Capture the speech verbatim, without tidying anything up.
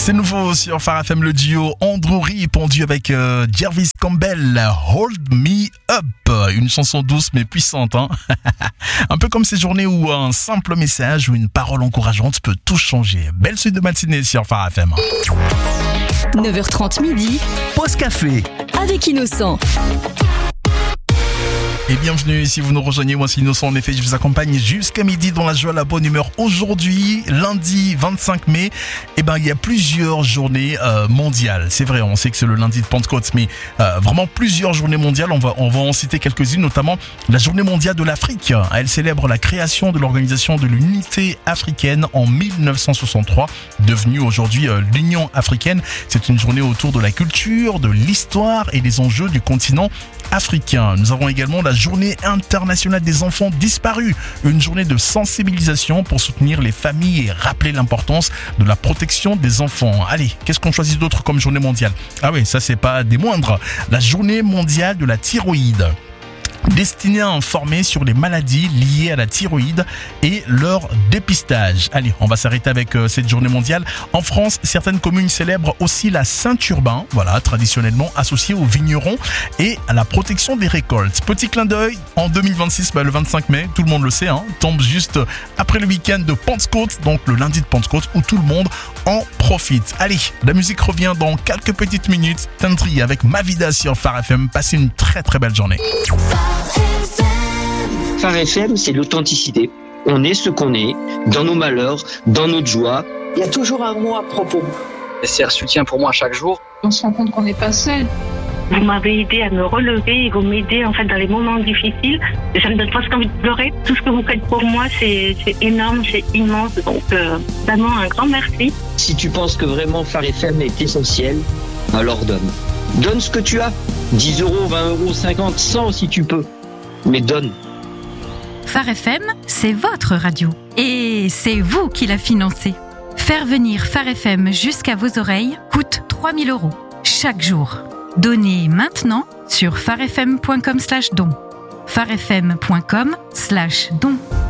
C'est nouveau sur Phare F M, le duo Andrew Rip pondu avec euh, Jervis Campbell, Hold Me Up, une chanson douce mais puissante, hein. Un peu comme ces journées où un simple message ou une parole encourageante peut tout changer. Belle suite de matinée sur Phare F M. neuf heures trente midi, Pause café avec Innocent. Et bienvenue si vous nous rejoignez, moi c'est Innocent. En effet, je vous accompagne jusqu'à midi dans la joie, la bonne humeur. Aujourd'hui, lundi vingt-cinq mai, eh ben, il y a plusieurs journées euh, mondiales. C'est vrai, on sait que c'est le lundi de Pentecôte, mais euh, vraiment plusieurs journées mondiales. On va, on va en citer quelques-unes, notamment la journée mondiale de l'Afrique. Elle célèbre la création de l'Organisation de l'Unité africaine en mille neuf cent soixante-trois, devenue aujourd'hui euh, l'Union africaine. C'est une journée autour de la culture, de l'histoire et des enjeux du continent africain. Nous avons également la journée internationale des enfants disparus, une journée de sensibilisation pour soutenir les familles et rappeler l'importance de la protection des enfants. Allez, qu'est-ce qu'on choisit d'autre comme journée mondiale? Ah oui, ça c'est pas des moindres. La journée mondiale de la thyroïde, destiné à informer sur les maladies liées à la thyroïde et leur dépistage. Allez, on va s'arrêter avec euh, cette journée mondiale. En France, certaines communes célèbrent aussi la Saint-Urbain, voilà, traditionnellement associée aux vignerons et à la protection des récoltes. Petit clin d'œil, en deux mille vingt-six, bah, le vingt-cinq mai, tout le monde le sait, hein, tombe juste après le week-end de Pentecôte, donc le lundi de Pentecôte où tout le monde en profite. Allez, la musique revient dans quelques petites minutes. Tendry avec Ma Vida sur Phare F M. Passez une très très belle journée. Phare F M, c'est l'authenticité. On est ce qu'on est, dans nos malheurs, dans notre joie. Il y a toujours un mot à propos. C'est un soutien pour moi chaque jour. On se rend compte qu'on n'est pas seul. Vous m'avez aidé à me relever et vous m'aidez en fait dans les moments difficiles. Ça me donne presque envie de pleurer. Tout ce que vous faites pour moi, c'est, c'est énorme, c'est immense. Donc euh, vraiment un grand merci. Si tu penses que vraiment Phare F M est essentiel, alors donne. Donne ce que tu as. dix euros, vingt euros, cinquante, cent si tu peux. Mais donne. Phare F M, c'est votre radio. Et c'est vous qui la financez. Faire venir Phare F M jusqu'à vos oreilles coûte trois mille euros chaque jour. Donnez maintenant sur farfm point com slash don. farfm point com slash don.